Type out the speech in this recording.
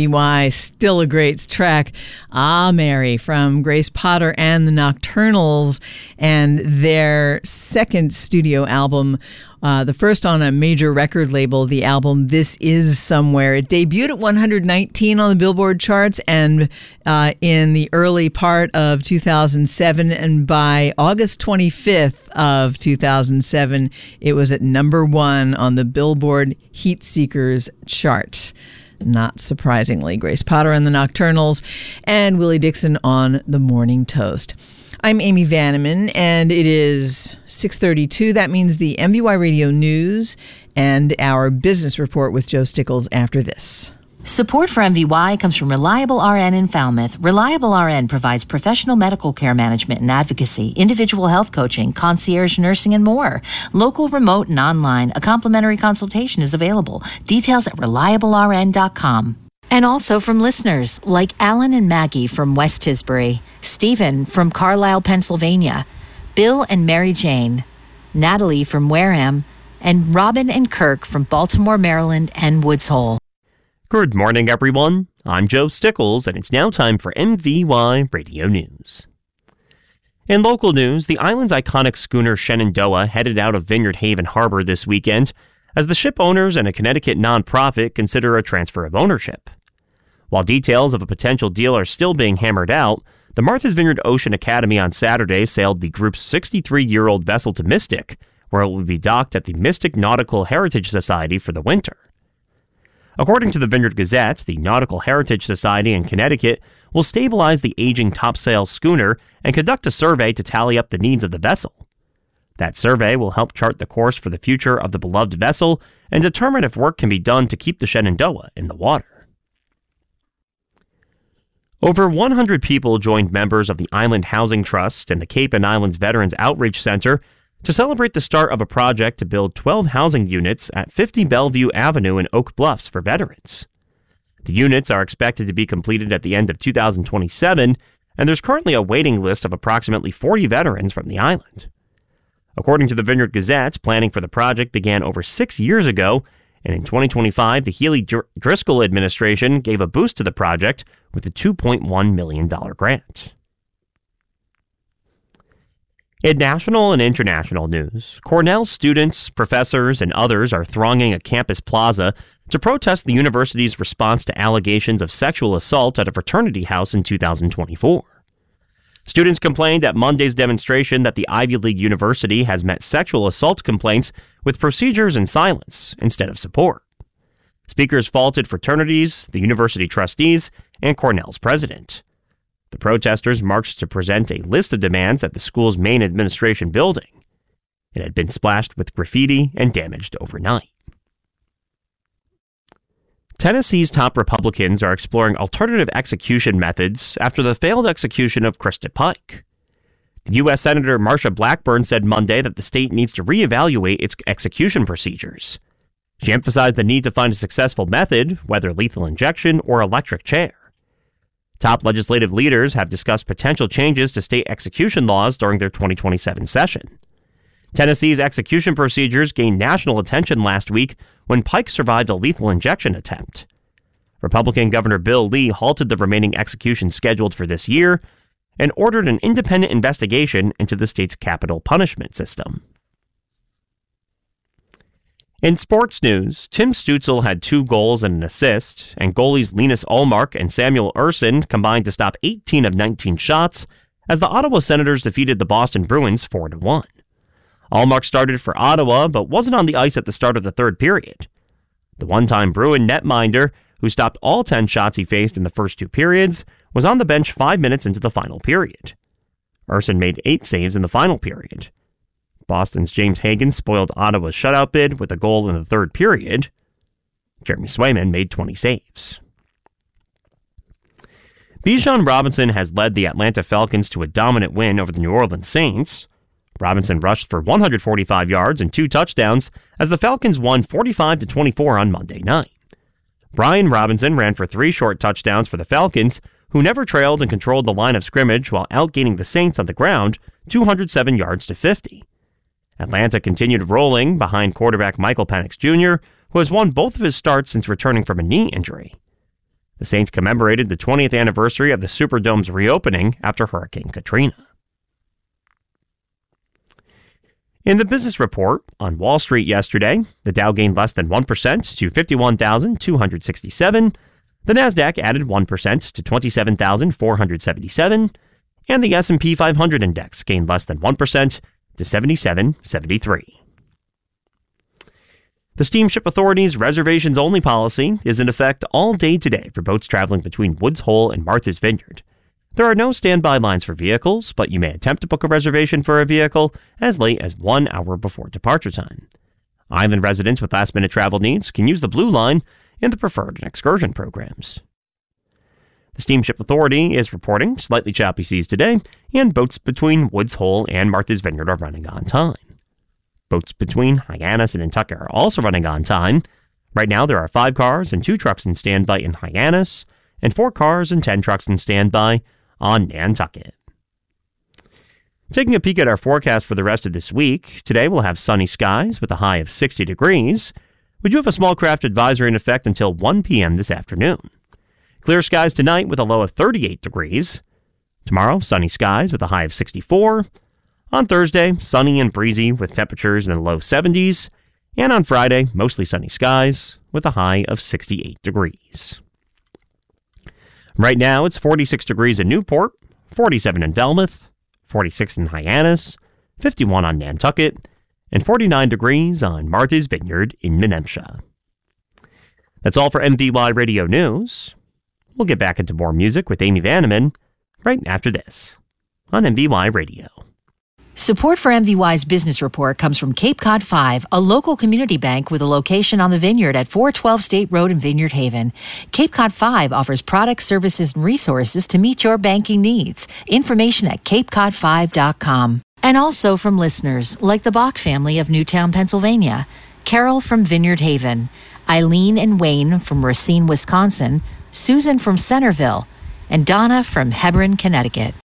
MVY. Still a great track. Ah, Mary from Grace Potter and the Nocturnals and their second studio album, the first on a major record label, the album This Is Somewhere. It debuted at 119 on the Billboard charts and in the early part of 2007, and by August 25th of 2007, it was at number 1 on the Billboard Heat Seekers chart. Not surprisingly, Grace Potter and the Nocturnals and Willie Dixon on The Morning Toast. I'm Amy Vanneman, and it is 6:32. That means the MVY Radio News and our business report with Joe Stickles after this. Support for MVY comes from Reliable RN in Falmouth. Reliable RN provides professional medical care management and advocacy, individual health coaching, concierge nursing, and more. Local, remote, and online. A complimentary consultation is available. Details at reliablern.com. And also from listeners like Alan and Maggie from West Tisbury, Stephen from Carlisle, Pennsylvania, Bill and Mary Jane, Natalie from Wareham, and Robin and Kirk from Baltimore, Maryland, and Woods Hole. Good morning, everyone. I'm Joe Stickles, and it's now time for MVY Radio News. In local news, the island's iconic schooner Shenandoah headed out of Vineyard Haven Harbor this weekend as the ship owners and a Connecticut nonprofit consider a transfer of ownership. While details of a potential deal are still being hammered out, the Martha's Vineyard Ocean Academy on Saturday sailed the group's 63-year-old vessel to Mystic, where it will be docked at the Mystic Nautical Heritage Society for the winter. According to the Vineyard Gazette, the Nautical Heritage Society in Connecticut will stabilize the aging topsail schooner and conduct a survey to tally up the needs of the vessel. That survey will help chart the course for the future of the beloved vessel and determine if work can be done to keep the Shenandoah in the water. Over 100 people joined members of the Island Housing Trust and the Cape and Islands Veterans Outreach Center to celebrate the start of a project to build 12 housing units at 50 Bellevue Avenue in Oak Bluffs for veterans. The units are expected to be completed at the end of 2027, and there's currently a waiting list of approximately 40 veterans from the island. According to the Vineyard Gazette, planning for the project began over 6 years ago, and in 2025, the Healy-Driscoll administration gave a boost to the project with a $2.1 million grant. In national and international news, Cornell students, professors, and others are thronging a campus plaza to protest the university's response to allegations of sexual assault at a fraternity house in 2024. Students complained at Monday's demonstration that the Ivy League university has met sexual assault complaints with procedures and silence instead of support. Speakers faulted fraternities, the university trustees, and Cornell's president. The protesters marched to present a list of demands at the school's main administration building. It had been splashed with graffiti and damaged overnight. Tennessee's top Republicans are exploring alternative execution methods after the failed execution of Krista Pike. The U.S. Senator Marsha Blackburn said Monday that the state needs to reevaluate its execution procedures. She emphasized the need to find a successful method, whether lethal injection or electric chair. Top legislative leaders have discussed potential changes to state execution laws during their 2027 session. Tennessee's execution procedures gained national attention last week when Pike survived a lethal injection attempt. Republican Governor Bill Lee halted the remaining executions scheduled for this year and ordered an independent investigation into the state's capital punishment system. In sports news, Tim Stützle had 2 goals and an assist, and goalies Linus Ullmark and Samuel Ersson combined to stop 18 of 19 shots as the Ottawa Senators defeated the Boston Bruins 4-1. Ullmark started for Ottawa, but wasn't on the ice at the start of the third period. The one-time Bruin netminder, who stopped all 10 shots he faced in the first 2 periods, was on the bench 5 minutes into the final period. Ersson made 8 saves in the final period. Boston's James Hagan spoiled Ottawa's shutout bid with a goal in the third period. Jeremy Swayman made 20 saves. Bijan Robinson has led the Atlanta Falcons to a dominant win over the New Orleans Saints. Robinson rushed for 145 yards and 2 touchdowns as the Falcons won 45-24 on Monday night. Brian Robinson ran for 3 short touchdowns for the Falcons, who never trailed and controlled the line of scrimmage while outgaining the Saints on the ground 207 yards to 50. Atlanta continued rolling behind quarterback Michael Penix Jr., who has won both of his starts since returning from a knee injury. The Saints commemorated the 20th anniversary of the Superdome's reopening after Hurricane Katrina. In the business report on Wall Street yesterday, the Dow gained less than 1% to 51,267. The Nasdaq added 1% to 27,477. And the S&P 500 index gained less than 1% to 7773. The Steamship Authority's reservations-only policy is in effect all day today for boats traveling between Woods Hole and Martha's Vineyard. There are no standby lines for vehicles, but you may attempt to book a reservation for a vehicle as late as 1 hour before departure time. Island residents with last-minute travel needs can use the Blue Line in the preferred and excursion programs. The Steamship Authority is reporting slightly choppy seas today, and boats between Woods Hole and Martha's Vineyard are running on time. Boats between Hyannis and Nantucket are also running on time. Right now, there are 5 cars and 2 trucks in standby in Hyannis, and 4 cars and 10 trucks in standby on Nantucket. Taking a peek at our forecast for the rest of this week, today we'll have sunny skies with a high of 60 degrees. We do have a small craft advisory in effect until 1 p.m. this afternoon. Clear skies tonight with a low of 38 degrees. Tomorrow, sunny skies with a high of 64. On Thursday, sunny and breezy with temperatures in the low 70s. And on Friday, mostly sunny skies with a high of 68 degrees. Right now, it's 46 degrees in Newport, 47 in Falmouth, 46 in Hyannis, 51 on Nantucket, and 49 degrees on Martha's Vineyard in Menemsha. That's all for MVY Radio News. We'll get back into more music with Amy Vanneman right after this on MVY Radio. Support for MVY's business report comes from Cape Cod 5, a local community bank with a location on the Vineyard at 412 State Road in Vineyard Haven. Cape Cod 5 offers products, services, and resources to meet your banking needs. Information at capecod5.com. And also from listeners like the Bach family of Newtown, Pennsylvania, Carol from Vineyard Haven, Eileen and Wayne from Racine, Wisconsin, Susan from Centerville, and Donna from Hebron, Connecticut.